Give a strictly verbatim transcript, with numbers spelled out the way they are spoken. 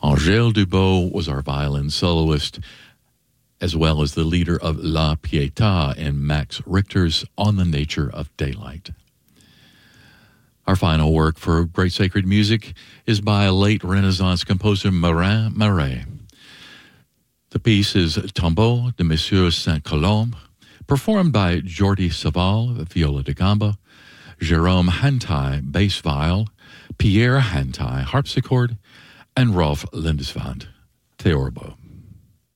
Angèle Dubeau was our violin soloist, as well as the leader of La Pietà in Max Richter's On the Nature of Daylight. Our final work for Great Sacred Music is by late Renaissance composer Marin Marais. The piece is Tombeau de Monsieur Saint-Colombe, performed by Jordi Savall, viola da gamba, Jérôme Hantai, bass viol, Pierre Hantai, harpsichord, and Rolf Lindesvand, theorbo.